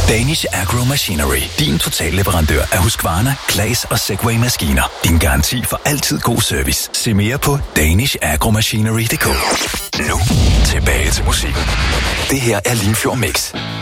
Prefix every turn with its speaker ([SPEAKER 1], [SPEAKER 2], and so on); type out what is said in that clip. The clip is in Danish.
[SPEAKER 1] Danish Agro Machinery. Din totalleverandør af Husqvarna, Claas og Segway-maskiner. Din garanti for altid god service. Se mere på danishagromachinery.dk. Nu tilbage til musikken. Det her er Limfjord Mix.